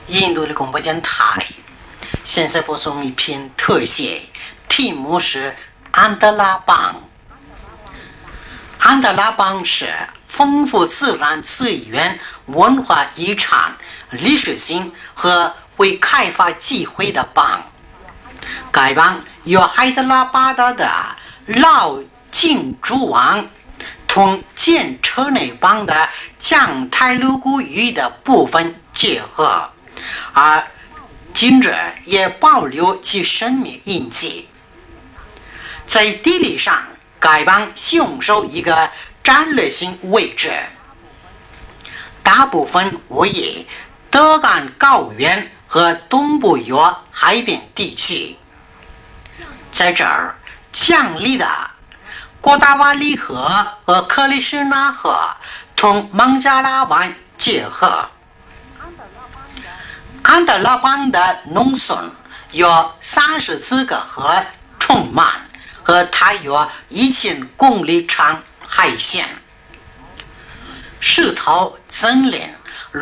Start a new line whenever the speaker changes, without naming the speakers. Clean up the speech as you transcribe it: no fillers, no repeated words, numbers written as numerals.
印度的广播电台现在播送一篇特写，题目是安德拉邦。安德拉邦是丰富自然资源、文化遗产、历史性和未开发机会的邦。该邦由海德拉巴达的老金珠湾同建车内邦的降泰卢古语的部分结合，而今日也保留其生命印记。在地理上，该邦享受一个战略性位置，大部分位于德干高原和东部约海边地区。在这儿，江里的郭达瓦里河和克里什纳河同孟加拉湾结合。安德拉邦的农村有34个河充满，和大约1000公里长海线。石头森林